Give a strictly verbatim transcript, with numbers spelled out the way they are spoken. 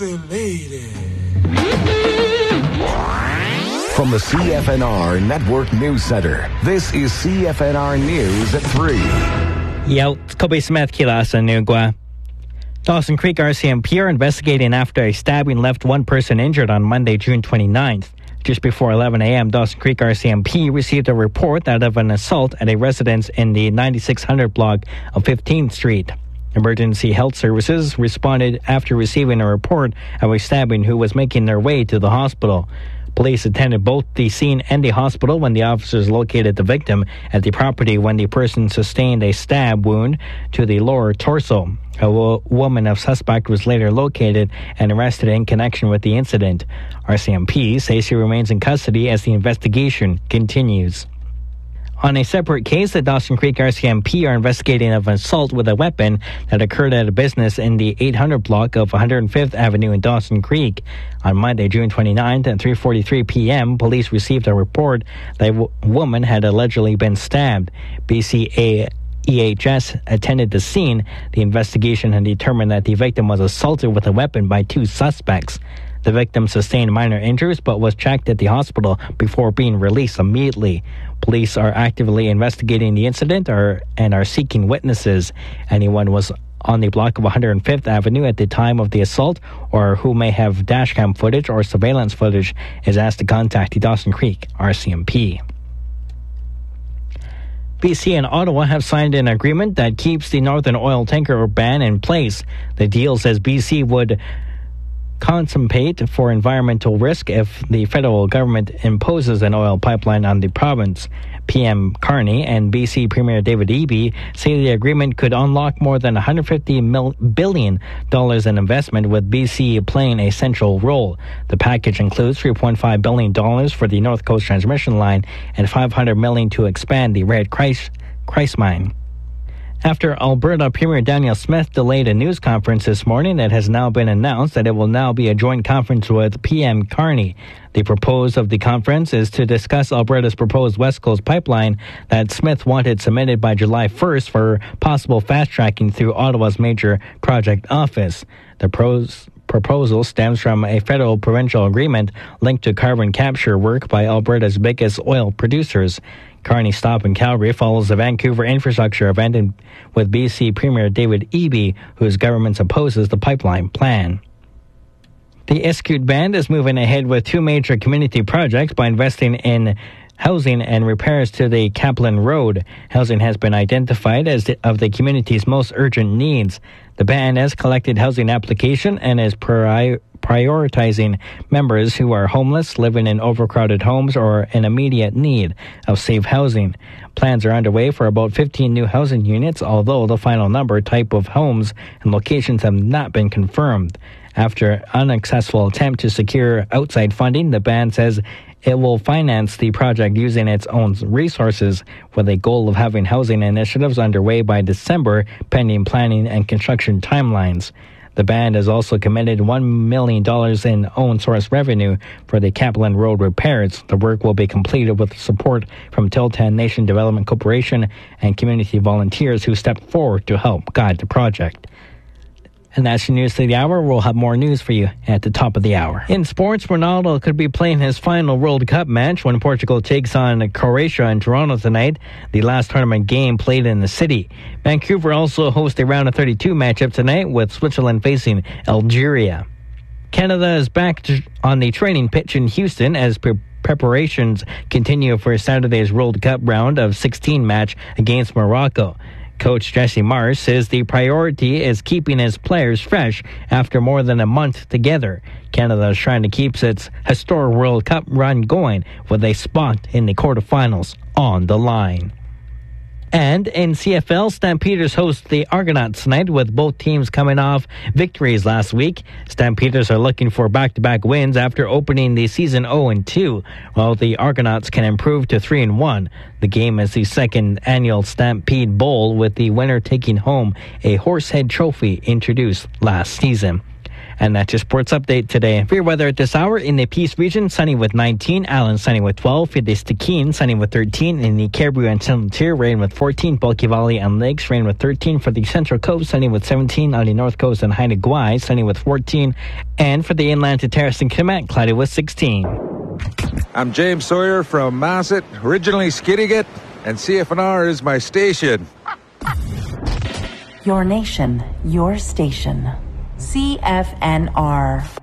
Sexy lady. From the C F N R Network News Center, this is C F N R News at three. Yo, it's Kobe Smith kila sa Nugwa. Dawson Creek R C M P are investigating after a stabbing left one person injured on Monday, June twenty-ninth. Just before eleven a.m., Dawson Creek R C M P received a report that of an assault at a residence in the ninety-six hundred block of fifteenth Street. Emergency Health Services responded after receiving a report of a stabbing who was making their way to the hospital. Police attended both the scene and the hospital when the officers located the victim at the property when the person sustained a stab wound to the lower torso. A wo- woman of suspect was later located and arrested in connection with the incident. R C M P says she remains in custody as the investigation continues. On a separate case, the Dawson Creek R C M P are investigating of an assault with a weapon that occurred at a business in the eight hundred block of one hundred fifth Avenue in Dawson Creek. On Monday, June twenty-ninth at three forty-three p.m., police received a report that a w- woman had allegedly been stabbed. B C A E H S attended the scene. The investigation had determined that the victim was assaulted with a weapon by two suspects. The victim sustained minor injuries but was checked at the hospital before being released immediately. Police are actively investigating the incident are, and are seeking witnesses. Anyone was on the block of one hundred fifth Avenue at the time of the assault or who may have dashcam footage or surveillance footage is asked to contact the Dawson Creek R C M P. B C and Ottawa have signed an agreement that keeps the Northern Oil tanker ban in place. The deal says B C would compensate for environmental risk if the federal government imposes an oil pipeline on the province. P M Carney and B C Premier David Eby say the agreement could unlock more than one hundred fifty billion dollars in investment, with B C playing a central role. The package includes three point five billion dollars for the North Coast Transmission Line and five hundred million dollars to expand the Red Christ, Christ Mine. After Alberta Premier Danielle Smith delayed a news conference this morning, it has now been announced that it will now be a joint conference with P M Carney. The purpose of the conference is to discuss Alberta's proposed West Coast pipeline that Smith wanted submitted by July first for possible fast-tracking through Ottawa's major project office. The pros proposal stems from a federal-provincial agreement linked to carbon capture work by Alberta's biggest oil producers. Carney's stop in Calgary follows the Vancouver infrastructure event in, with B C Premier David Eby, whose government opposes the pipeline plan. The Iskut Band is moving ahead with two major community projects by investing in housing and repairs to the Kaplan Road. Housing has been identified as the, of the community's most urgent needs. The band has collected housing application and is pri- prioritizing members who are homeless, living in overcrowded homes, or in immediate need of safe housing. Plans are underway for about fifteen new housing units, although the final number, type of homes, and locations have not been confirmed. After an unsuccessful attempt to secure outside funding, the band says it will finance the project using its own resources, with a goal of having housing initiatives underway by December, pending planning and construction timelines. The band has also committed one million dollars in own source revenue for the Kaplan Road repairs. The work will be completed with support from Tiltan Nation Development Corporation and community volunteers who stepped forward to help guide the project. And that's your news for the hour. We'll have more news for you at the top of the hour. In sports, Ronaldo could be playing his final World Cup match when Portugal takes on Croatia in Toronto tonight, the last tournament game played in the city. Vancouver also hosts a round of thirty-two matchup tonight, with Switzerland facing Algeria. Canada is back to, on the training pitch in Houston as pre- preparations continue for Saturday's World Cup round of sixteen match against Morocco. Coach Jesse Mars says the priority is keeping his players fresh after more than a month together. Canada is trying to keep its historic World Cup run going with a spot in the quarterfinals on the line. And in C F L, Stampeders host the Argonauts tonight, with both teams coming off victories last week. Stampeders are looking for back-to-back wins after opening the season oh and two, while the Argonauts can improve to three and one. The game is the second annual Stampede Bowl, with the winner taking home a Horsehead Trophy introduced last season. And that's your sports update today. For your weather at this hour, in the Peace region, sunny with nineteen. Allen, sunny with twelve. For the Stikine, sunny with thirteen. In the Caribou and Central Tier, rain with fourteen. Bulky Valley and Lakes, rain with thirteen. For the Central Coast, sunny with seventeen. On the North Coast and Haida Gwaii, sunny with fourteen. And for the inland to Terrace and Kitimat, cloudy with sixteen. I'm James Sawyer from Masset, originally Skidegate, and C F N R is my station. Your nation, your station. C F N R.